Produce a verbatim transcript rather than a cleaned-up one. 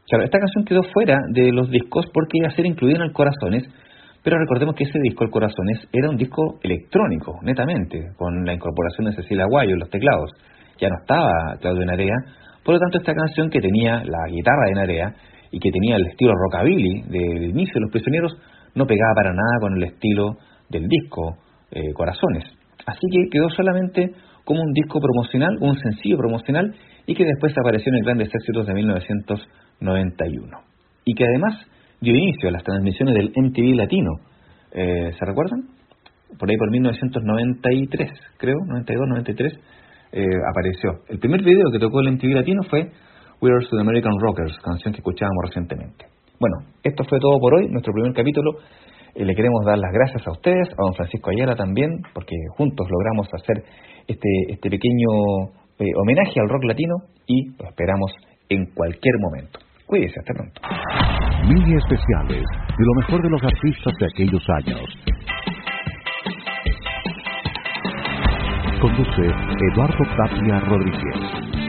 Claro, esta canción quedó fuera de los discos porque iba a ser incluida en el Corazones, pero recordemos que ese disco, el Corazones, era un disco electrónico, netamente, con la incorporación de Cecilia Guayo en los teclados. Ya no estaba Claudio Narea, por lo tanto esta canción, que tenía la guitarra de Narea y que tenía el estilo rockabilly del inicio de Los Prisioneros, no pegaba para nada con el estilo del disco eh, Corazones. Así que quedó solamente como un disco promocional, un sencillo promocional, y que después apareció en el Grandes Éxitos de mil novecientos noventa y uno. Y que además dio inicio a las transmisiones del M T V Latino. Eh, ¿Se recuerdan? Por ahí por mil novecientos noventa y tres, creo, noventa y dos, noventa y tres, eh, apareció. El primer video que tocó el M T V Latino fue We Are South American Rockers, canción que escuchábamos recientemente. Bueno, esto fue todo por hoy, nuestro primer capítulo. Eh, le queremos dar las gracias a ustedes, a don Francisco Ayala también, porque juntos logramos hacer este, este pequeño eh, homenaje al rock latino, y lo esperamos en cualquier momento. Cuídese, hasta pronto. Mini especiales de lo mejor de los artistas de aquellos años. Conduce Eduardo Tapia Rodríguez.